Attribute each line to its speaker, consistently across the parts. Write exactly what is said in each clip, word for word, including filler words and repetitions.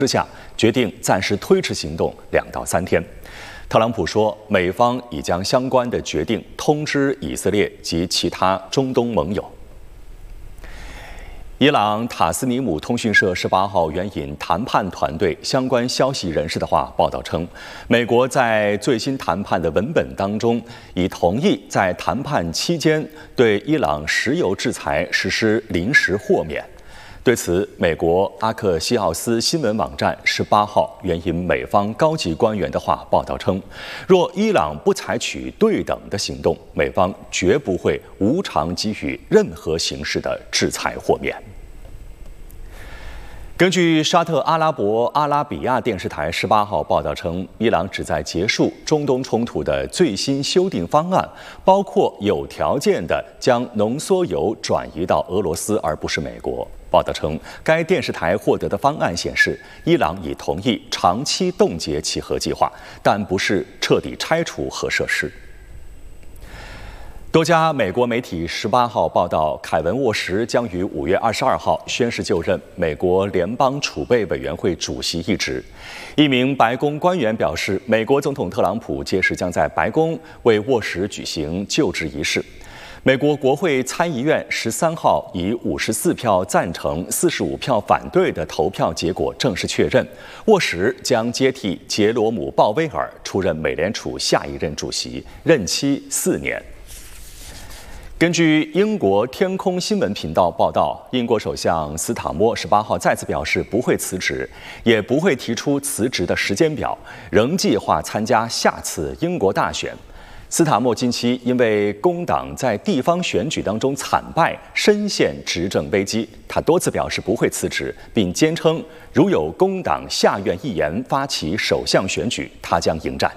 Speaker 1: 之下，决定暂时推迟行动两到三天。特朗普说，美方已将相关的决定通知以色列及其他中东盟友。伊朗塔斯尼姆通讯社十八号援引谈判团队相关消息人士的话报道称，美国在最新谈判的文本当中已同意在谈判期间对伊朗石油制裁实施临时豁免。对此，美国阿克西奥斯新闻网站十八号援引美方高级官员的话报道称，若伊朗不采取对等的行动，美方绝不会无偿给予任何形式的制裁豁免。根据沙特阿拉伯阿拉比亚电视台十八号报道称，伊朗旨在结束中东冲突的最新修订方案，包括有条件地将浓缩铀转移到俄罗斯，而不是美国。报道称，该电视台获得的方案显示，伊朗已同意长期冻结其核计划，但不是彻底拆除核设施。多家美国媒体十八号报道，凯文·沃什将于五月二十二号宣誓就任美国联邦储备委员会主席一职。一名白宫官员表示，美国总统特朗普届时将在白宫为沃什举行就职仪式。美国国会参议院十三号以五十四票赞成、四十五票反对的投票结果正式确认，沃什将接替杰罗姆·鲍威尔出任美联储下一任主席，任期四年。根据英国天空新闻频道报道，英国首相斯塔默十八号再次表示不会辞职，也不会提出辞职的时间表，仍计划参加下次英国大选。斯塔默近期因为工党在地方选举当中惨败，深陷执政危机。他多次表示不会辞职，并坚称如有工党下院议员发起首相选举，他将迎战。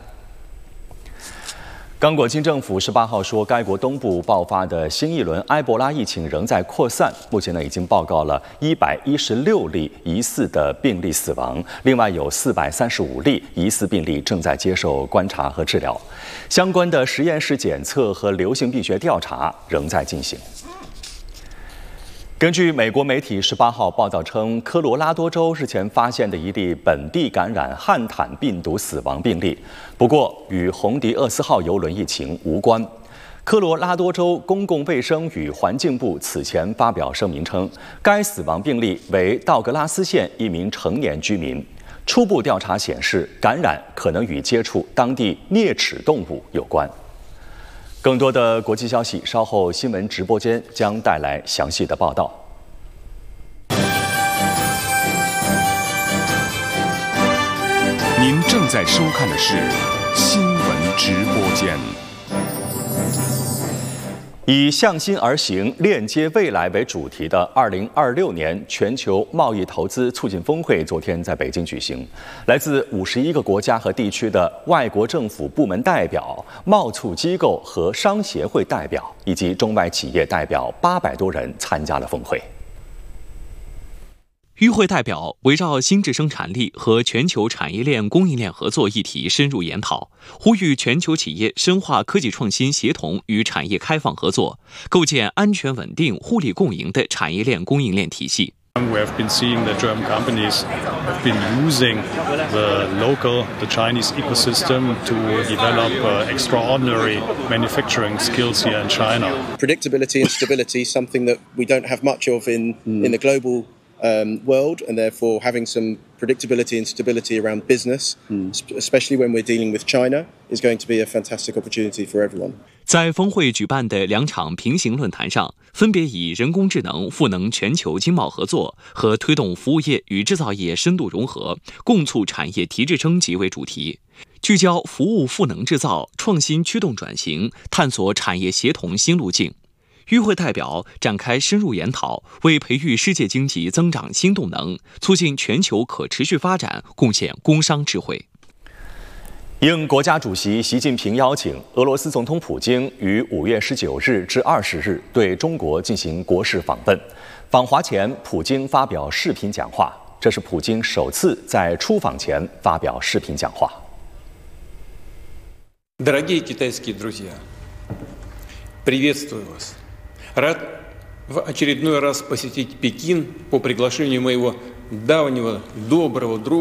Speaker 1: 刚果金政府十八号说，该国东部爆发的新一轮埃博拉疫情仍在扩散，目前呢已经报告了一百一十六例疑似的病例死亡，另外有四百三十五例疑似病例正在接受观察和治疗，相关的实验室检测和流行病学调查仍在进行。根据美国媒体十八号报道称，科罗拉多州日前发现的一例本地感染汉坦病毒死亡病例，不过与红迪厄斯号邮轮疫情无关。科罗拉多州公共卫生与环境部此前发表声明称，该死亡病例为道格拉斯县一名成年居民。初步调查显示，感染可能与接触当地啮齿动物有关。更多的国际消息，稍后新闻直播间将带来详细的报道。
Speaker 2: 您正在收看的是新闻直播间。
Speaker 1: 以向心而行、链接未来为主题的二零二六年全球贸易投资促进峰会昨天在北京举行，来自五十一个国家和地区的外国政府部门代表、贸促机构和商协会代表以及中外企业代表八百多人参加了峰会。
Speaker 3: 与会代表围绕新质生产力和全球产业链供应链合作议题深入研讨，呼吁全球企业深化科技创新协同与产业开放合作，构建安全稳定、互利共赢的产业链供应链体系。
Speaker 4: We have been seeing that German companies have been using the local, the Chinese ecosystem to develop uh, extraordinary manufacturing skills here in China.
Speaker 5: Predictability and stability, something that we don't have much of in, mm. in the global Um, world, and therefore having some predictability and stability around business, mm. especially when we're dealing with China, is going to be a fantastic opportunity for everyone.
Speaker 3: 在峰会举办的两场平行论坛上，分别以人工智能赋能全球经贸合作和推动服务业与制造业深度融合，共促产业提质升级为主题，聚焦服务赋能制造、创新驱动转型，探索产业协同新路径。与会代表展开深入研讨，为培育世界经济增长新动能、促进全球可持续发展贡献工商智慧。
Speaker 1: 应国家主席习近平邀请，俄罗斯总统普京于五月十九日至二十日对中国进行国事访问。访华前，普京发表视频讲话，这是普京首次在出访前发表视频讲话。
Speaker 6: Дорогие китайские друзья, приветствую вас. Рад в очередной раз посетить Пекин по приглашению моего давнего доброго друга.